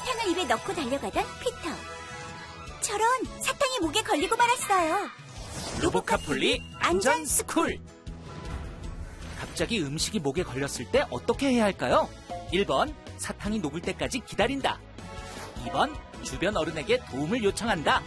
사탕을 입에 넣고 달려가던 피터. 저런, 사탕이 목에 걸리고 말았어요. 로보카폴리 안전 스쿨. 갑자기 음식이 목에 걸렸을 때 어떻게 해야 할까요? 1번, 사탕이 녹을 때까지 기다린다. 2번, 주변 어른에게 도움을 요청한다.